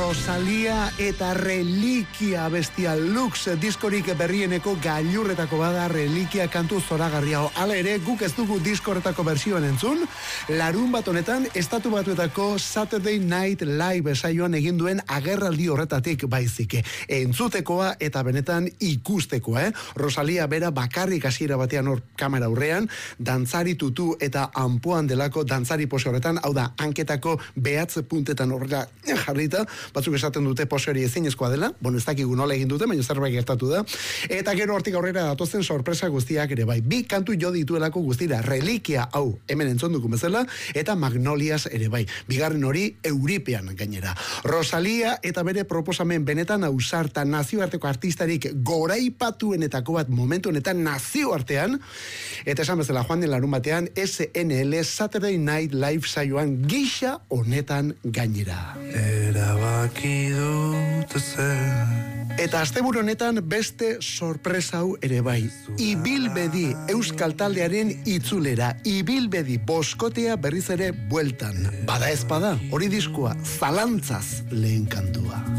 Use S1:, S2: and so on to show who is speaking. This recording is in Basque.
S1: Rosalía eta Reliquia bestia Lux diskorik berrieneko gailurretako bada Reliquia kantu zoragarria. Hala ere, guk ez dugu diskoretako bersioan entzun. Larun bat honetan, Estatu Batuetako Saturday Night Live saioan egin duen agerraldi horretatik baizik. Entzutekoa eta benetan ikustekoa, Rosalía bera bakarrik hasiera batean hor kamera aurrean, dantzari tutu eta anpoan delako dantzari pose horretan, hau da, hanketako behatz puntetan horrela jarrita, batzuk esaten dute pose hori ezinezkoa dela, ez dakigu nola egin dute, baina zerbait gertatu da, eta gero hortik aurrera datozen sorpresa guztiak ere bai. Bi kantu jo dituelako guztira, Reliquia, hau, hemen entzonduko bezala, eta Magnolias ere bai. Bigarren hori Euripean gainera. Rosalía eta bere proposamen benetan ausarta nazioarteko artistarik goraipatuenetako bat momentu honetan nazioartean, eta esan bezala joan den larun batean SNL Saturday Night Live saioan gisa honetan gainera.
S2: Erabaki dut zen.
S1: Eta asteburu honetan beste sorpresa hau ere bai. Ibilbedi Euskal Taldearen itzulera. Ibilbedi boskotea berriz ere bueltan. Bada ezpada, hori diskoa zalantzaz lehen kantua.